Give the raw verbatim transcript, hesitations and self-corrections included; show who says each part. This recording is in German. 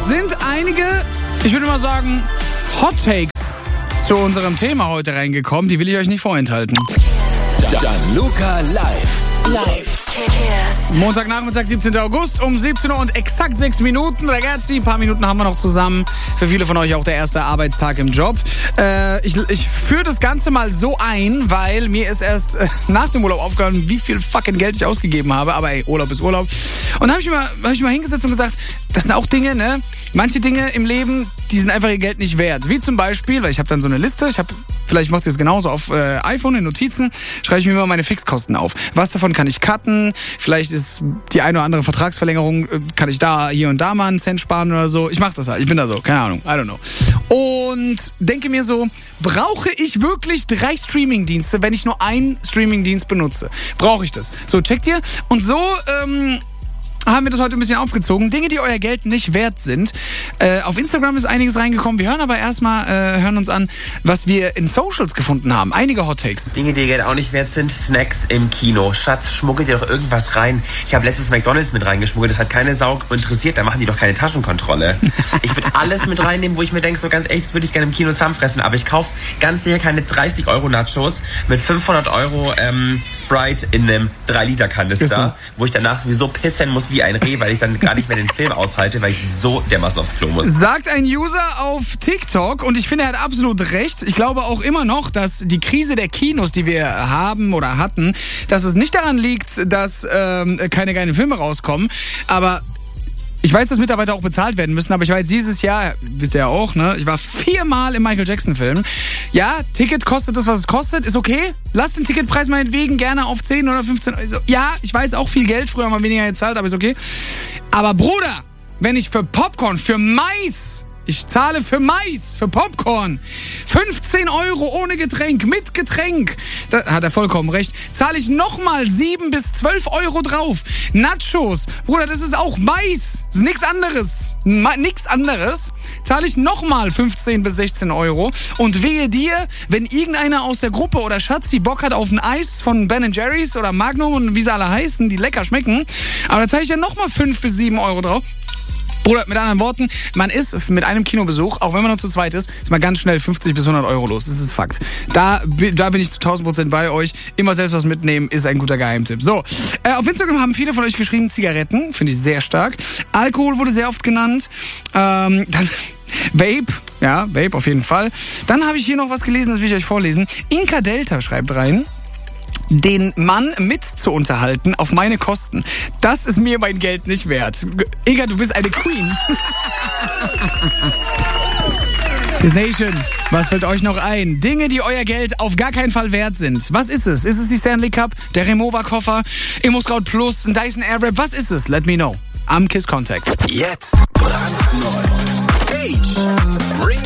Speaker 1: sind einige, ich würde mal sagen, Hot Takes zu unserem Thema heute reingekommen. Die will ich euch nicht vorenthalten.
Speaker 2: Gianluca live.
Speaker 3: Live.
Speaker 1: Montagnachmittag, siebzehnten August um siebzehn Uhr und exakt sechs Minuten. Ragazzi, ein paar Minuten haben wir noch zusammen. Für viele von euch auch der erste Arbeitstag im Job. Äh, ich ich führe das Ganze mal so ein, weil mir ist erst äh, nach dem Urlaub aufgefallen, wie viel fucking Geld ich ausgegeben habe. Aber ey, Urlaub ist Urlaub. Und dann habe ich, mal, hab ich mal hingesetzt und gesagt, das sind auch Dinge, ne? Manche Dinge im Leben, die sind einfach ihr Geld nicht wert. Wie zum Beispiel, weil ich habe dann so eine Liste, ich habe, vielleicht macht ihr es genauso auf äh, iPhone in Notizen, schreibe ich mir immer meine Fixkosten auf. Was davon kann ich cutten? Vielleicht ist die eine oder andere Vertragsverlängerung, äh, kann ich da hier und da mal einen Cent sparen oder so. Ich mache das halt, ich bin da so, keine Ahnung, I don't know. Und denke mir so, brauche ich wirklich drei Streamingdienste, wenn ich nur einen Streamingdienst benutze? Brauche ich das? So, checkt ihr? Und so, ähm... haben wir das heute ein bisschen aufgezogen. Dinge, die euer Geld nicht wert sind. Äh, auf Instagram ist einiges reingekommen. Wir hören aber erstmal, äh, hören uns an, was wir in Socials gefunden haben. Einige Hot Takes.
Speaker 4: Dinge, die ihr Geld auch nicht wert sind. Snacks im Kino. Schatz, schmuggelt ihr doch irgendwas rein. Ich habe letztens McDonald's mit reingeschmuggelt. Das hat keine Sau interessiert. Da machen die doch keine Taschenkontrolle. Ich würde alles mit reinnehmen, wo ich mir denke, so ganz ehrlich, das würde ich gerne im Kino zusammenfressen. Aber ich kaufe ganz sicher keine dreißig Euro Nachos mit fünfhundert Euro ähm, Sprite in einem drei Liter Kanister, wo ich danach sowieso pissen muss wie ein Reh, weil ich dann gar nicht mehr den Film aushalte, weil ich so dermaßen aufs Klo muss.
Speaker 1: Sagt ein User auf TikTok, und ich finde, er hat absolut recht. Ich glaube auch immer noch, dass die Krise der Kinos, die wir haben oder hatten, dass es nicht daran liegt, dass ähm, keine geilen Filme rauskommen, aber ich weiß, dass Mitarbeiter auch bezahlt werden müssen, aber ich war jetzt dieses Jahr, wisst ihr ja auch, ne? Ich war viermal im Michael Jackson-Film. Ja, Ticket kostet das, was es kostet, ist okay. Lasst den Ticketpreis meinetwegen gerne auf zehn oder fünfzehn Euro. Ja, ich weiß, auch viel Geld, früher haben wir weniger gezahlt, aber ist okay. Aber Bruder, wenn ich für Popcorn, für Mais, ich zahle für Mais, für Popcorn, fünfzehn Euro ohne Getränk, mit Getränk, da hat er vollkommen recht, zahle ich nochmal sieben bis zwölf Euro drauf. Nachos, Bruder, das ist auch Mais, das ist nichts anderes, Ma- nichts anderes, zahle ich nochmal fünfzehn bis sechzehn Euro. Und wehe dir, wenn irgendeiner aus der Gruppe oder Schatzi Bock hat auf ein Eis von Ben and Jerry's oder Magnum und wie sie alle heißen, die lecker schmecken, aber da zahle ich ja nochmal fünf bis sieben Euro drauf. Oder mit anderen Worten, man ist mit einem Kinobesuch, auch wenn man nur zu zweit ist, ist man ganz schnell fünfzig bis hundert Euro los. Das ist Fakt. Da, da bin ich zu tausend Prozent bei euch. Immer selbst was mitnehmen ist ein guter Geheimtipp. So, äh, auf Instagram haben viele von euch geschrieben, Zigaretten. Finde ich sehr stark. Alkohol wurde sehr oft genannt. Ähm, dann Vape. Ja, Vape auf jeden Fall. Dann habe ich hier noch was gelesen, das will ich euch vorlesen. Inka Delta schreibt rein: den Mann mit zu unterhalten auf meine Kosten. Das ist mir mein Geld nicht wert. Inga, du bist eine Queen. This Nation, was fällt euch noch ein? Dinge, die euer Geld auf gar keinen Fall wert sind. Was ist es? Ist es die Stanley Cup, der Remover-Koffer, ImmoScout Plus, ein Dyson Airwrap? Was ist es? Let me know. Am Kiss Contact.
Speaker 2: Jetzt brandneu. Age. Bring